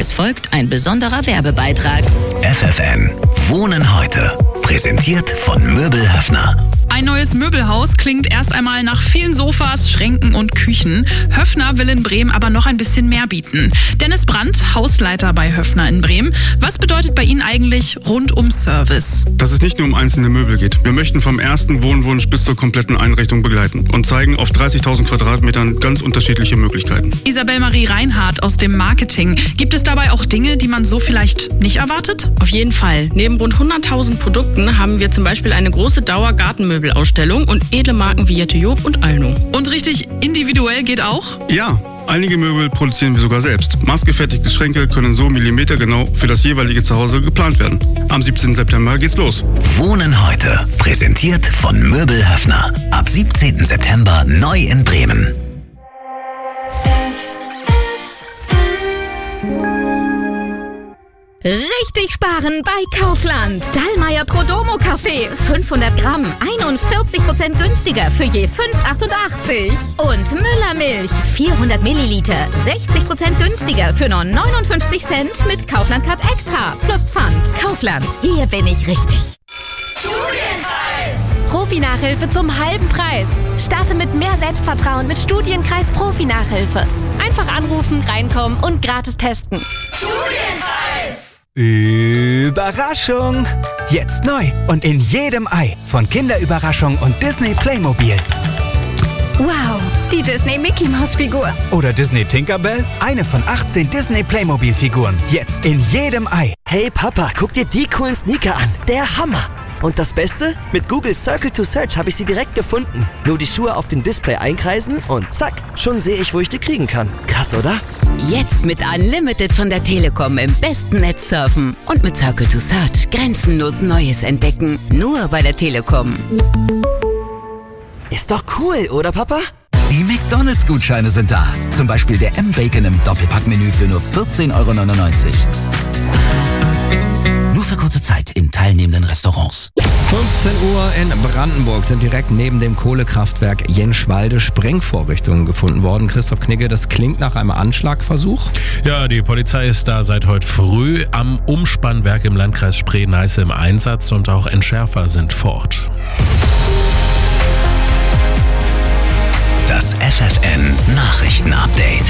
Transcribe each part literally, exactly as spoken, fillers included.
Es folgt ein besonderer Werbebeitrag. F F N Wohnen heute. Präsentiert von Möbel Höffner. Ein neues Möbelhaus klingt erst einmal nach vielen Sofas, Schränken und Küchen. Höffner will in Bremen aber noch ein bisschen mehr bieten. Dennis Brandt, Hausleiter bei Höffner in Bremen. Was bedeutet bei Ihnen eigentlich Rundum-Service? Dass es nicht nur um einzelne Möbel geht. Wir möchten vom ersten Wohnwunsch bis zur kompletten Einrichtung begleiten und zeigen auf dreißigtausend Quadratmetern ganz unterschiedliche Möglichkeiten. Isabel Marie Reinhardt aus dem Marketing. Gibt es dabei auch Dinge, die man so vielleicht nicht erwartet? Auf jeden Fall. Neben rund hunderttausend Produkten haben wir zum Beispiel eine große Dauergartenmöbelausstellung und edle Marken wie Jette Job und Alno. Und richtig individuell geht auch? Ja, einige Möbel produzieren wir sogar selbst. Maßgefertigte Schränke können so millimetergenau für das jeweilige Zuhause geplant werden. Am siebzehnten September geht's los. Wohnen heute. Präsentiert von Möbel Höffner. Ab siebzehnten September neu in Bremen. Richtig sparen bei Kaufland. Dallmayr Prodomo Kaffee. fünfhundert Gramm. einundvierzig Prozent günstiger für je fünf Euro achtundachtzig. Und Müller Milch. vierhundert Milliliter. sechzig Prozent günstiger für nur neunundfünfzig Cent mit Kaufland Card Extra. Plus Pfand. Kaufland. Hier bin ich richtig. Studienkreis. Profi-Nachhilfe zum halben Preis. Starte mit mehr Selbstvertrauen mit Studienkreis Profi-Nachhilfe. Einfach anrufen, reinkommen und gratis testen. Studienkreis. Überraschung! Jetzt neu und in jedem Ei von Kinderüberraschung und Disney Playmobil. Wow, die Disney Mickey Maus Figur. Oder Disney Tinkerbell? Eine von achtzehn Disney Playmobil Figuren. Jetzt in jedem Ei. Hey Papa, guck dir die coolen Sneaker an. Der Hammer! Und das Beste? Mit Google Circle to Search habe ich sie direkt gefunden. Nur die Schuhe auf dem Display einkreisen und zack, schon sehe ich, wo ich die kriegen kann. Krass, oder? Jetzt mit Unlimited von der Telekom im besten Netz surfen. Und mit Circle to Search grenzenlos Neues entdecken. Nur bei der Telekom. Ist doch cool, oder Papa? Die McDonalds-Gutscheine sind da. Zum Beispiel der M-Bacon im Doppelpackmenü für nur vierzehn Euro neunundneunzig. Nur für kurze Zeit in teilnehmenden Restaurants. fünfzehn Uhr in Brandenburg sind direkt neben dem Kohlekraftwerk Jenschwalde Sprengvorrichtungen gefunden worden. Christoph Knigge, das klingt nach einem Anschlagversuch? Ja, die Polizei ist da seit heute früh am Umspannwerk im Landkreis Spree-Neiße im Einsatz und auch Entschärfer sind vor Ort. Das F F N Nachrichtenupdate.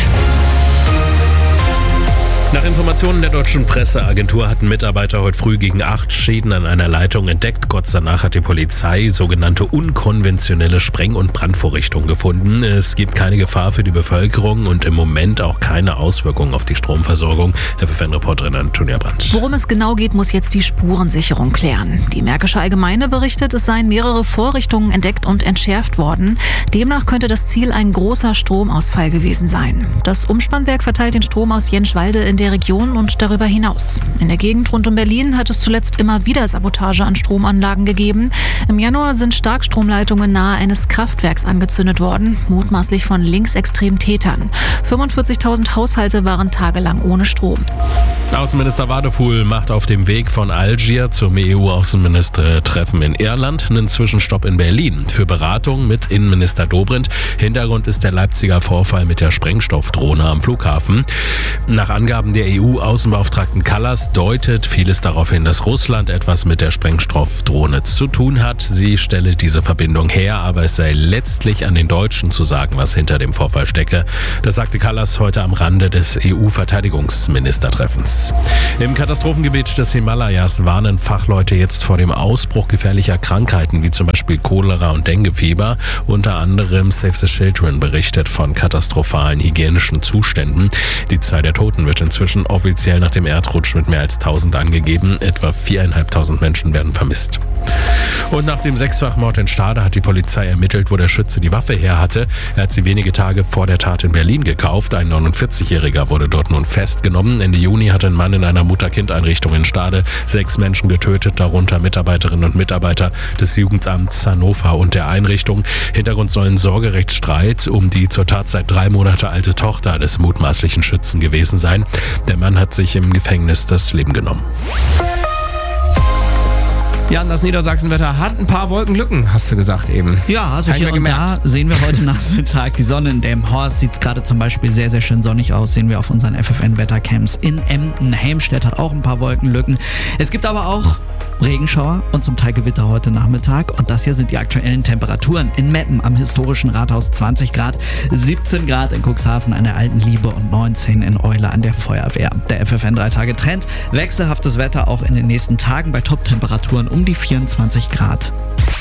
Nach Informationen der deutschen Presseagentur hatten Mitarbeiter heute früh gegen acht Schäden an einer Leitung entdeckt. Kurz danach hat die Polizei sogenannte unkonventionelle Spreng- und Brandvorrichtungen gefunden. Es gibt keine Gefahr für die Bevölkerung und im Moment auch keine Auswirkungen auf die Stromversorgung. F F N-Reporterin Antonia Brandt. Worum es genau geht, muss jetzt die Spurensicherung klären. Die Märkische Allgemeine berichtet, es seien mehrere Vorrichtungen entdeckt und entschärft worden. Demnach könnte das Ziel ein großer Stromausfall gewesen sein. Das Umspannwerk verteilt den Strom aus Jenschwalde in der Region und darüber hinaus. In der Gegend rund um Berlin hat es zuletzt immer wieder Sabotage an Stromanlagen gegeben. Im Januar sind Starkstromleitungen nahe eines Kraftwerks angezündet worden, mutmaßlich von linksextremen Tätern. fünfundvierzigtausend Haushalte waren tagelang ohne Strom. Außenminister Wadefuhl macht auf dem Weg von Algier zum E U-Außenministertreffen in Irland einen Zwischenstopp in Berlin für Beratung mit Innenminister Dobrindt. Hintergrund ist der Leipziger Vorfall mit der Sprengstoffdrohne am Flughafen. Nach Angaben der E U-Außenbeauftragten Kallas deutet vieles darauf hin, dass Russland etwas mit der Sprengstoffdrohne zu tun hat. Sie stelle diese Verbindung her, aber es sei letztlich an den Deutschen zu sagen, was hinter dem Vorfall stecke. Das sagte Kallas heute am Rande des E U-Verteidigungsministertreffens. Im Katastrophengebiet des Himalayas warnen Fachleute jetzt vor dem Ausbruch gefährlicher Krankheiten, wie zum Beispiel Cholera und Denguefieber. Unter anderem Save the Children berichtet von katastrophalen hygienischen Zuständen. Die Zahl der Toten wird inzwischen offiziell nach dem Erdrutsch mit mehr als tausend angegeben. Etwa viertausendfünfhundert Menschen werden vermisst. Und nach dem Sechsfachmord in Stade hat die Polizei ermittelt, wo der Schütze die Waffe her hatte. Er hat sie wenige Tage vor der Tat in Berlin gekauft. Ein neunundvierzigjähriger wurde dort nun festgenommen. Ende Juni hat ein Mann in einer Mutter-Kind-Einrichtung in Stade sechs Menschen getötet, darunter Mitarbeiterinnen und Mitarbeiter des Jugendamts Hannover und der Einrichtung. Hintergrund soll ein Sorgerechtsstreit um die zur Tatzeit drei Monate alte Tochter des mutmaßlichen Schützen gewesen sein. Der Mann hat sich im Gefängnis das Leben genommen. Jan, das Niedersachsenwetter hat ein paar Wolkenlücken, hast du gesagt eben. Ja, also hier und da sehen wir heute Nachmittag die Sonne. In Delmenhorst sieht es gerade zum Beispiel sehr, sehr schön sonnig aus. Sehen wir auf unseren F F N-Wettercamps in Emden. Helmstedt hat auch ein paar Wolkenlücken. Es gibt aber auch Regenschauer und zum Teil Gewitter heute Nachmittag. Und das hier sind die aktuellen Temperaturen. In Meppen am historischen Rathaus zwanzig Grad, siebzehn Grad in Cuxhaven an der Alten Liebe und neunzehn in Eule an der Feuerwehr. Der F F N drei Tage Trend. Wechselhaftes Wetter auch in den nächsten Tagen bei Top-Temperaturen um die vierundzwanzig Grad.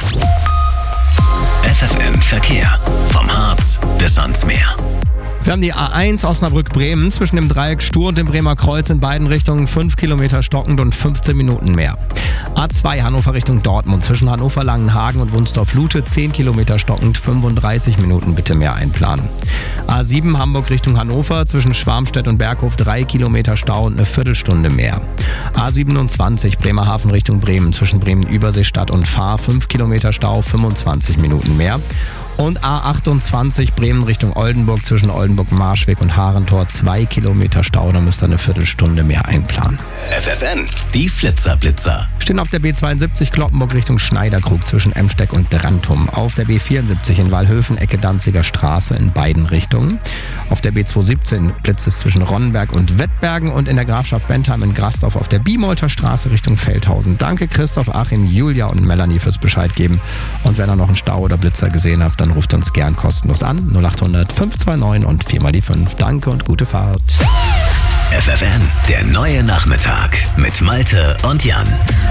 F F N Verkehr. Vom Harz bis ans Meer. Wir haben die A eins Osnabrück-Bremen zwischen dem Dreieck Stur und dem Bremer Kreuz in beiden Richtungen fünf Kilometer stockend und fünfzehn Minuten mehr. A zwei Hannover Richtung Dortmund zwischen Hannover-Langenhagen und Wunsdorf-Lute zehn Kilometer stockend, fünfunddreißig Minuten bitte mehr einplanen. A sieben Hamburg Richtung Hannover zwischen Schwarmstedt und Berghof drei Kilometer Stau und eine Viertelstunde mehr. A siebenundzwanzig Bremerhaven Richtung Bremen zwischen Bremen-Überseestadt und Fahr fünf Kilometer Stau, fünfundzwanzig Minuten mehr. Und A achtundzwanzig Bremen Richtung Oldenburg zwischen Oldenburg-Marschweg und Harentor zwei Kilometer Stau, da müsst ihr eine Viertelstunde mehr einplanen. F F N, die Flitzer-Blitzer. Stehen auf der B zweiundsiebzig Kloppenburg Richtung Schneiderkrug zwischen Emsteck und Drantum. Auf der B vierundsiebzig in Wallhöfen, Ecke Danziger Straße in beiden Richtungen. Auf der B zweihundertsiebzehn blitzt es zwischen Ronnenberg und Wettbergen und in der Grafschaft Bentheim in Grasdorf auf der Biemolter Straße Richtung Feldhausen. Danke Christoph, Achim, Julia und Melanie fürs Bescheid geben. Und wenn ihr noch einen Stau oder Blitzer gesehen habt, dann ruft uns gern kostenlos an. null acht hundert fünf zwei neun und viermal die fünf. Danke und gute Fahrt. F F N, der neue Nachmittag mit Malte und Jan.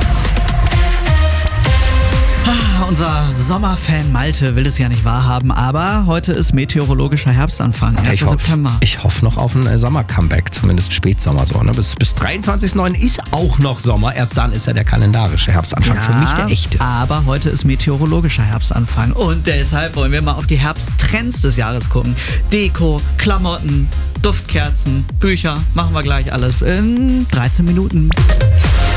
Ah, unser Sommerfan Malte will es ja nicht wahrhaben, aber heute ist meteorologischer Herbstanfang, erster September. Ich hoffe noch auf ein äh, Sommer-Comeback, zumindest Spätsommer so. Ne? Bis, bis dreiundzwanzigsten neunten ist auch noch Sommer, erst dann ist ja der kalendarische Herbstanfang, ja, für mich der echte. Aber heute ist meteorologischer Herbstanfang und deshalb wollen wir mal auf die Herbsttrends des Jahres gucken. Deko, Klamotten, Duftkerzen, Bücher, machen wir gleich alles in dreizehn Minuten.